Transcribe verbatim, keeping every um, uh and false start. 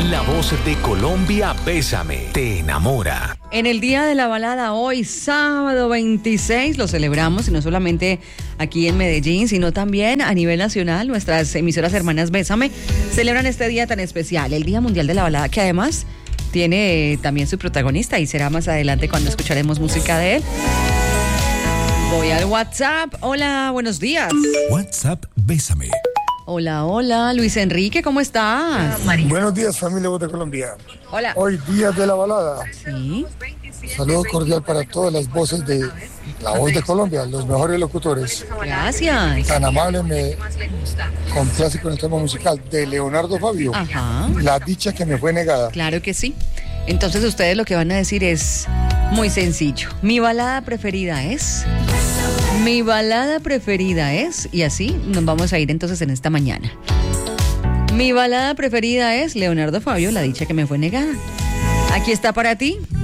La voz de Colombia, Bésame, te enamora. En el Día de la Balada, hoy, sábado veintiséis, lo celebramos, y no solamente aquí en Medellín, sino también a nivel nacional. Nuestras emisoras hermanas Bésame celebran este día tan especial, el Día Mundial de la Balada, que además tiene también su protagonista, y será más adelante cuando escucharemos música de él. Voy al WhatsApp. Hola, buenos días. WhatsApp, Bésame. Hola, hola, Luis Enrique, ¿cómo estás? Buenos días, familia Voz de Colombia. Hola. Hoy, Día de la Balada. Sí. Saludo cordial para todas las voces de La Voz de Colombia, los mejores locutores. Gracias. Tan amable, me complace con el tema musical de Leonardo Fabio. Ajá. La dicha que me fue negada. Claro que sí. Entonces ustedes lo que van a decir es muy sencillo. Mi balada preferida es... Mi balada preferida es... Y así nos vamos a ir entonces en esta mañana. Mi balada preferida es Leonardo Fabio, La dicha que me fue negada. Aquí está para ti.